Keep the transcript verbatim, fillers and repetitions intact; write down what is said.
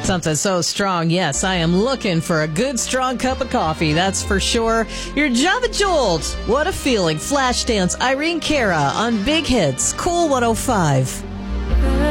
Something so strong, yes, I am looking for a good, strong cup of coffee, that's for sure. Your Java Jolt, what a feeling. Flashdance, Irene Cara on Big Hits, Cool one oh five.